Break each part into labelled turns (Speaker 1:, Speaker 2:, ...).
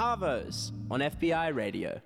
Speaker 1: Arvos on FBI Radio.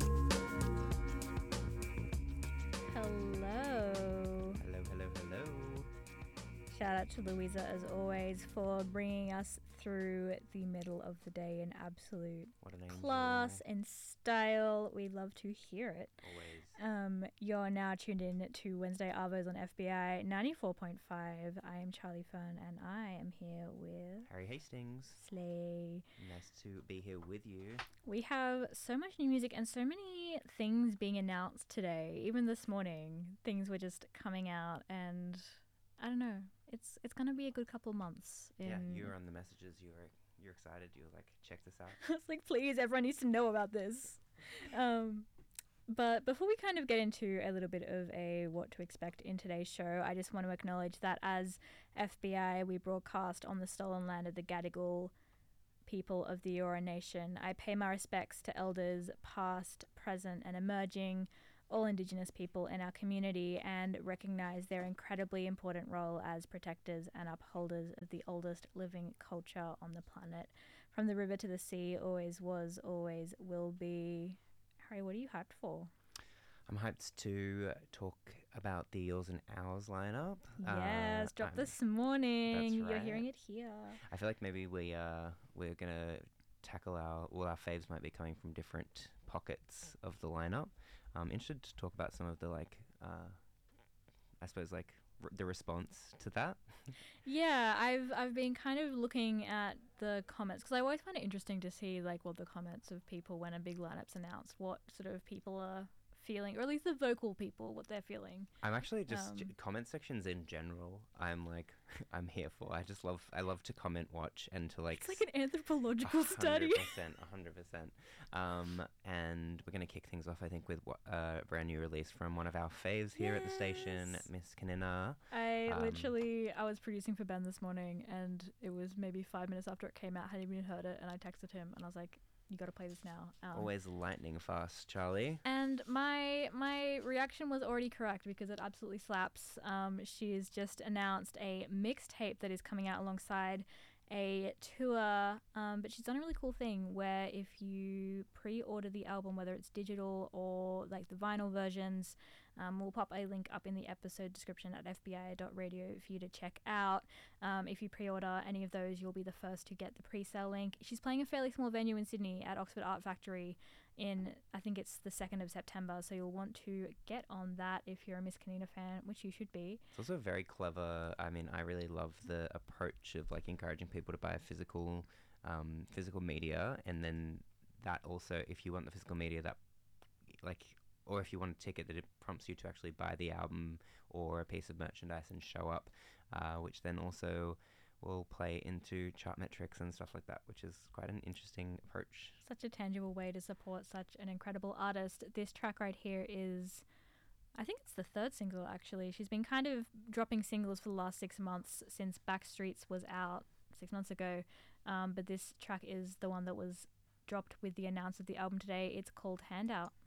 Speaker 2: Hello.
Speaker 1: Hello.
Speaker 2: Shout out to Louisa, as always, for bringing us through the middle of the day in absolute
Speaker 1: What an angel.
Speaker 2: class and style. We love to hear it.
Speaker 1: Always.
Speaker 2: You're now tuned in to Wednesday Arvos on FBI 94.5. I am Charlie Fern, and I am here with
Speaker 1: Harry Hastings.
Speaker 2: Slay.
Speaker 1: Nice to be here with you.
Speaker 2: We have so much new music and so many things being announced today. Even this morning, things were just coming out, and I don't know. It's gonna be a good couple months.
Speaker 1: Yeah, you were on the messages. You're excited. You were like, check this out.
Speaker 2: I was like, please, everyone needs to know about this. But before we kind of get into a little bit of a what to expect in today's show, I just want to acknowledge that as FBI, we broadcast on the stolen land of the Gadigal people of the Eora Nation. I pay my respects to elders past, present, and emerging, all Indigenous people in our community, and recognise their incredibly important role as protectors and upholders of the oldest living culture on the planet. From the river to the sea, always was, always will be. Harry, what are you hyped for?
Speaker 1: I'm hyped to talk about the Eels and Owls lineup.
Speaker 2: Yes, dropped this morning.
Speaker 1: That's
Speaker 2: You're
Speaker 1: right.
Speaker 2: hearing it here.
Speaker 1: I feel like maybe we're gonna tackle our faves might be coming from different pockets of the lineup. Interested to talk about some of the I suppose the response to that.
Speaker 2: Yeah, I've been kind of looking at the comments because I always find it interesting to see what the comments of people when a big lineup's announced, what sort of people are feeling, or at least the vocal people, what they're feeling.
Speaker 1: I'm actually just comment sections in general. I'm here for. I love to comment, watch, and to
Speaker 2: It's like an anthropological study.
Speaker 1: 100%. And we're gonna kick things off, I think, with a brand new release from one of our faves here at the station, Miss Kanina.
Speaker 2: I was producing for Ben this morning, and it was maybe 5 minutes after it came out. I hadn't even heard it, and I texted him, and I was like, you got to play this now.
Speaker 1: Always lightning fast, Charlie.
Speaker 2: And my reaction was already correct because it absolutely slaps. She's just announced a mixtape that is coming out alongside a tour, but she's done a really cool thing where if you pre-order the album, whether it's digital or the vinyl versions, we'll pop a link up in the episode description at fbi.radio for you to check out. If you pre-order any of those, you'll be the first to get the pre-sale link. She's playing a fairly small venue in Sydney at Oxford Art Factory in, I think it's the 2nd of September, so you'll want to get on that if you're a Miss Kanina fan, which you should be.
Speaker 1: It's also very clever. I mean, I really love the approach of encouraging people to buy physical media, and then that also, if you want the physical media, that or if you want a ticket, that it prompts you to actually buy the album or a piece of merchandise and show up, which then also will play into chart metrics and stuff like that, which is quite an interesting approach.
Speaker 2: Such a tangible way to support such an incredible artist. This track right here is, I think it's the 3rd single, actually. She's been kind of dropping singles for the last 6 months since Backstreets was out 6 months ago, but this track is the one that was dropped with the announce of the album today. It's called Handout.